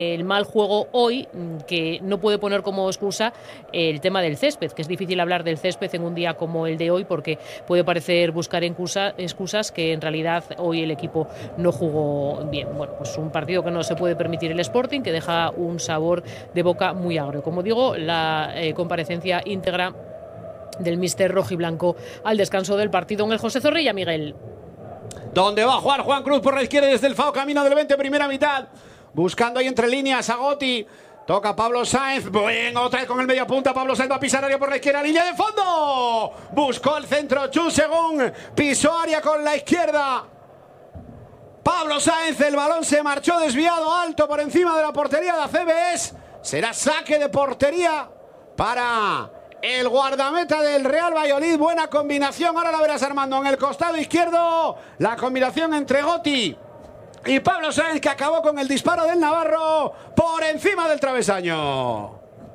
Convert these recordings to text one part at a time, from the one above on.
el mal juego hoy, que no puede poner como excusa el tema del césped, que es difícil hablar del césped en un día como el de hoy porque puede parecer buscar excusas que en realidad hoy el equipo no jugó bien. Bueno, pues un partido que no se puede permitir el Sporting, que deja un sabor de boca muy agrio. Como digo, la comparecencia íntegra del míster rojiblanco al descanso del partido en el José Zorrilla, Miguel. Donde va a jugar Juan Cruz por la izquierda desde el FAO, camino del 20, primera mitad. Buscando ahí entre líneas a Gotti. Toca Pablo Sáenz. Bien, otra vez con el media punta. Pablo Sáenz va a pisar área por la izquierda. Línea de fondo. Buscó el centro Chusegún. Pisó área con la izquierda. Pablo Sáenz. El balón se marchó desviado alto por encima de la portería de Acebes. Será saque de portería para el guardameta del Real Valladolid. Buena combinación. Ahora la verás, Armando, en el costado izquierdo. La combinación entre Gotti y Pablo Sáenz, que acabó con el disparo del navarro por encima del travesaño.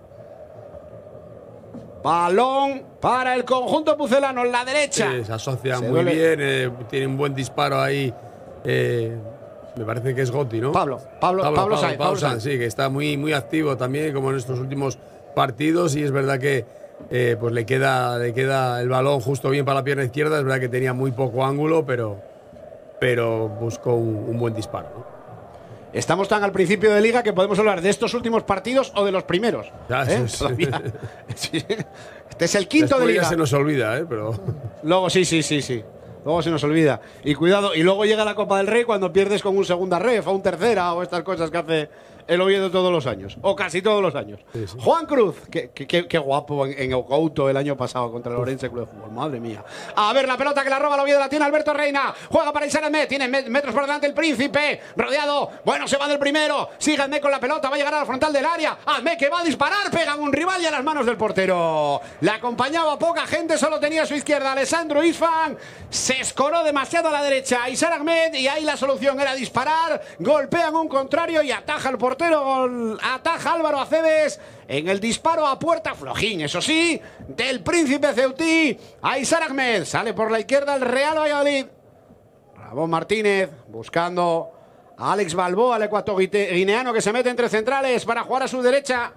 Balón para el conjunto pucelano en la derecha. Sí, se asocia muy bien, tiene un buen disparo ahí. Me parece que es Gotti, ¿no? Pablo Sáenz, sí, que está muy activo también, como en estos últimos partidos, y es verdad que pues le queda el balón justo bien para la pierna izquierda. Es verdad que tenía muy poco ángulo, pero buscó un buen disparo, ¿no? Estamos tan al principio de liga que podemos hablar de estos últimos partidos o de los primeros. Sí. Este es el quinto de liga. Ya se nos olvida, pero luego sí. Luego se nos olvida. Y cuidado, y luego llega la Copa del Rey cuando pierdes con un segunda ref o un tercera o estas cosas que hace el Oviedo todos los años, o casi todos los años. Sí. Juan Cruz, qué guapo en Ocouto el año pasado contra el Orense Club de Fútbol, madre mía. A ver, la pelota que la roba el Oviedo la tiene Alberto Reina, juega para Isaac Ahmed, tiene metros por delante el Príncipe, rodeado, bueno, se va del primero, sigue Ahmed con la pelota, va a llegar a la frontal del área, Ahmed que va a disparar, pega a un rival y a las manos del portero. Le acompañaba poca gente, solo tenía a su izquierda Alessandro Isfan, se escoró demasiado a la derecha Isaac Ahmed, y ahí la solución era disparar, golpean un contrario y ataja el portero. Ataja Álvaro Acebes en el disparo a puerta flojín, eso sí, del Príncipe Ceutí a Isaac Ahmed. Sale por la izquierda el Real Valladolid. Ramón Martínez buscando a Alex Balboa, el ecuatoguineano, que se mete entre centrales para jugar a su derecha.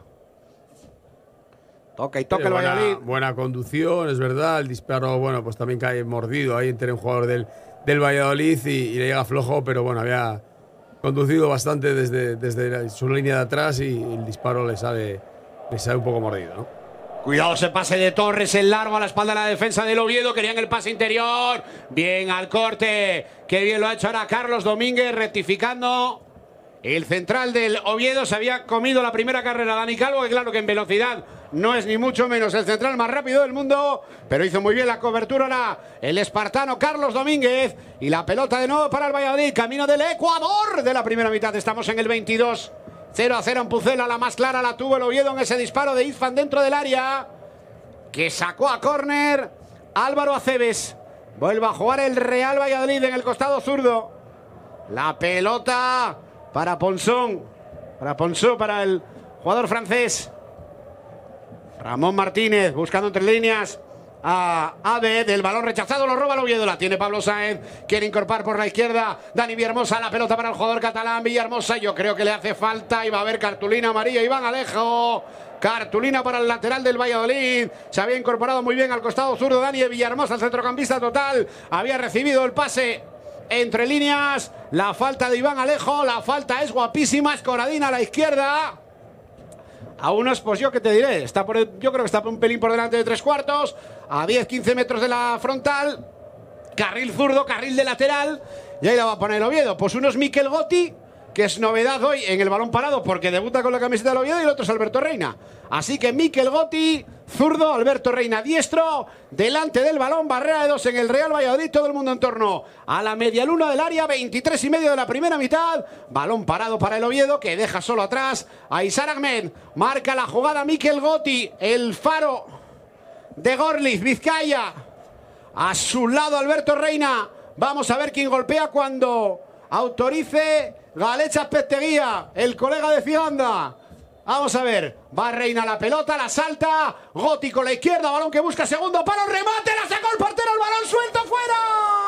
Toca el Valladolid. Buena conducción, es verdad. El disparo, bueno, pues también cae mordido ahí entre un jugador del Valladolid y le llega flojo, pero bueno, había conducido bastante desde su línea de atrás y el disparo le sale un poco mordido, ¿no? Cuidado ese pase de Torres en largo a la espalda de la defensa del Oviedo. Querían el pase interior. Bien al corte. Qué bien lo ha hecho ahora Carlos Domínguez, rectificando. El central del Oviedo se había comido la primera carrera, Dani Calvo, que claro que en velocidad no es ni mucho menos el central más rápido del mundo, pero hizo muy bien la cobertura ahora el espartano Carlos Domínguez. Y la pelota de nuevo para el Valladolid, camino del Ecuador de la primera mitad. Estamos en el 22. 0-0 en Pucela, la más clara la tuvo el Oviedo en ese disparo de Isfan dentro del área, que sacó a córner Álvaro Acebes. Vuelve a jugar el Real Valladolid en el costado zurdo. La pelota para Ponsón, para el jugador francés. Ramón Martínez buscando entre líneas a Abed, el balón rechazado, lo roba el Oviedo, la tiene Pablo Sáenz, quiere incorporar por la izquierda Dani Villahermosa, la pelota para el jugador catalán Villahermosa, yo creo que le hace falta y va a haber cartulina amarilla. Iván Alejo, cartulina para el lateral del Valladolid. Se había incorporado muy bien al costado zurdo Dani Villahermosa, el centrocampista total, había recibido el pase entre líneas. La falta de Iván Alejo, la falta es guapísima, escoradina a la izquierda. A unos, pues yo qué te diré, yo creo que está un pelín por delante de 3/4, a 10-15 metros de la frontal, carril zurdo, carril de lateral, y ahí la va a poner el Oviedo. Pues uno es Mikel Gotti, que es novedad hoy en el balón parado porque debuta con la camiseta del Oviedo, y el otro es Alberto Reina. Así que Mikel Gotti, zurdo, Alberto Reina, diestro, delante del balón, barrera de 2 en el Real Valladolid, todo el mundo en torno a la media luna del área, 23:30 de la primera mitad, balón parado para el Oviedo, que deja solo atrás a Isaac Ahmed, marca la jugada Mikel Gotti, el faro de Gorliz, Vizcaya, a su lado Alberto Reina. Vamos a ver quién golpea cuando autorice Galecha Petteguía, el colega de Ciganda. Vamos a ver, va Reina la pelota, la salta, Gotti con la izquierda, balón que busca segundo palo, remate, la sacó el portero, el balón suelto fuera.